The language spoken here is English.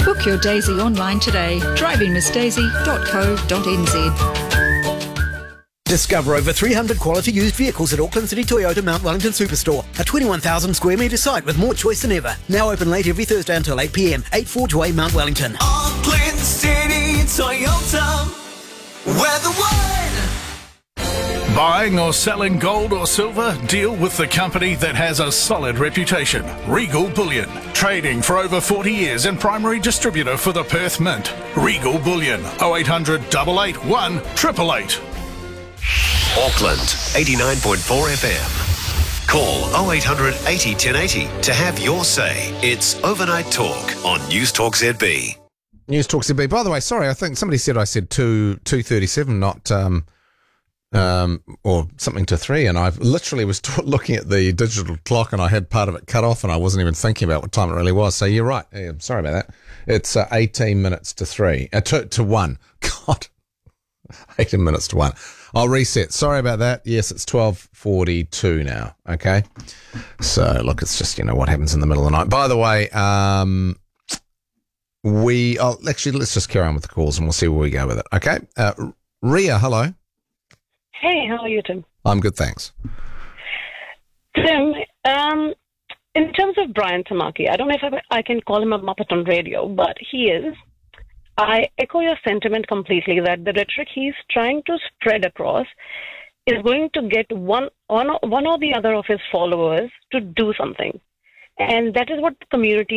Book your Daisy online today. drivingmissdaisy.co.nz. Discover over 300 quality used vehicles at Auckland City Toyota Mount Wellington Superstore. A 21,000 square metre site with more choice than ever. Now open late every Thursday until 8 p.m. 8 Forge Way, Mount Wellington. Auckland City Toyota. We're the one. Buying or selling gold or silver? Deal with the company that has a solid reputation. Regal Bullion. Trading for over 40 years and primary distributor for the Perth Mint. Regal Bullion. 0800 881 888. Auckland 89.4 FM. Call 0800 80 1080 to have your say. It's Overnight Talk on News Talk ZB. News Talk ZB. By the way, sorry, I think somebody said I said 2:37, not or something to 3, and I literally was looking at the digital clock and I had part of it cut off and I wasn't even thinking about what time it really was. So you're right. Yeah, sorry about that. It's 18 minutes to 3, to 1. God, 18 minutes to 1. I'll reset. Sorry about that. Yes, it's 12:42 now. Okay. So look, it's just, what happens in the middle of the night. By the way, let's just carry on with the calls and we'll see where we go with it. Okay. Ria, hello. Hey, how are you, Tim? I'm good, thanks. Tim, in terms of Brian Tamaki, I don't know if I can call him a Muppet on radio, but he is. I echo your sentiment completely that the rhetoric he's trying to spread across is going to get one or the other of his followers to do something. And that is what the community